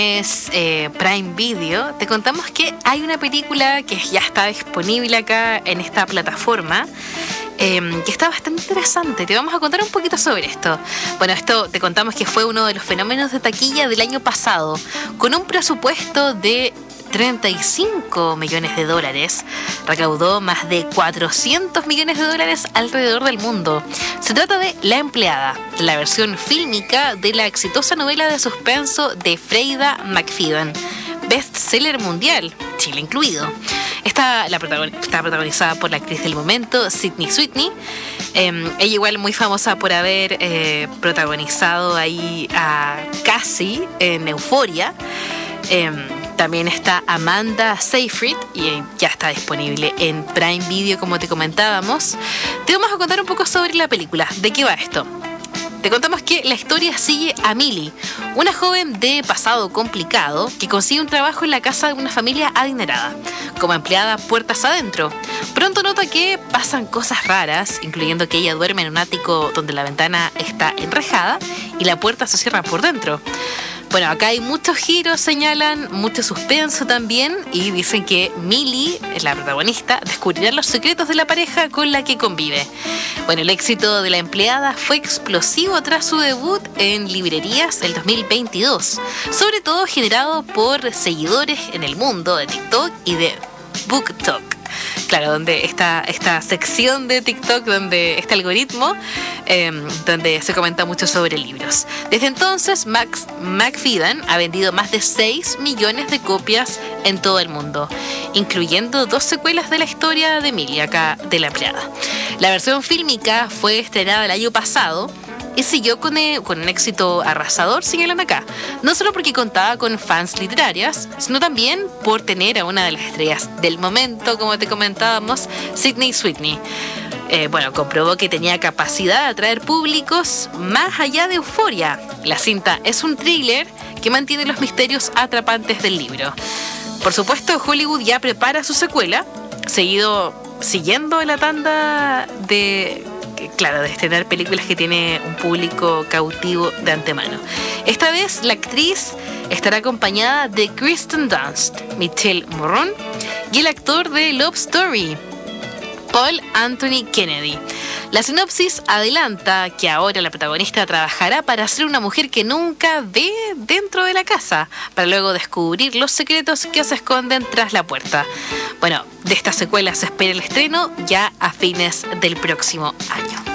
Es Prime Video. Te contamos que hay una película que ya está disponible acá en esta plataforma, que está bastante interesante. Te vamos a contar un poquito sobre esto. Bueno, esto te contamos que fue uno de los fenómenos de taquilla del año pasado, con un presupuesto de $35 millones. Recaudó más de $400 millones alrededor del mundo. Se trata de La Empleada, la versión fílmica de la exitosa novela de suspenso de Freida McFadden, bestseller mundial, Chile incluido. Está protagonizada por la actriz del momento, Sydney Sweeney. Ella igual muy famosa por haber protagonizado ahí a Cassie en Euphoria. También está Amanda Seyfried y ya está disponible en Prime Video, como te comentábamos. Te vamos a contar un poco sobre la película. ¿De qué va esto? Te contamos que la historia sigue a Millie, una joven de pasado complicado que consigue un trabajo en la casa de una familia adinerada, como empleada puertas adentro. Pronto nota que pasan cosas raras, incluyendo que ella duerme en un ático donde la ventana está enrejada y la puerta se cierra por dentro. Bueno, acá hay muchos giros, señalan, mucho suspenso también, y dicen que Millie, la protagonista, descubrirá los secretos de la pareja con la que convive. Bueno, el éxito de La Empleada fue explosivo tras su debut en librerías el 2022, sobre todo generado por seguidores en el mundo de TikTok y de BookTok. Claro, donde está esta sección de TikTok, donde este algoritmo, donde se comenta mucho sobre libros. Desde entonces, McFadden ha vendido más de 6 millones de copias en todo el mundo, incluyendo 2 secuelas de la historia de Millie, acá de La Empleada. La versión fílmica fue estrenada el año pasado y siguió con un éxito arrasador, señalan acá. No solo porque contaba con fans literarias, sino también por tener a una de las estrellas del momento, como te comentábamos, Sydney Sweeney. Comprobó que tenía capacidad de atraer públicos más allá de Euphoria. La cinta es un thriller que mantiene los misterios atrapantes del libro. Por supuesto, Hollywood ya prepara su secuela, siguiendo la tanda de estrenar películas que tiene un público cautivo de antemano. Esta vez la actriz estará acompañada de Kirsten Dunst, Michelle Morron y el actor de Love Story, Paul Anthony Kennedy. La sinopsis adelanta que ahora la protagonista trabajará para ser una mujer que nunca ve dentro de la casa, para luego descubrir los secretos que se esconden tras la puerta. Bueno, de esta secuela se espera el estreno ya a fines del próximo año.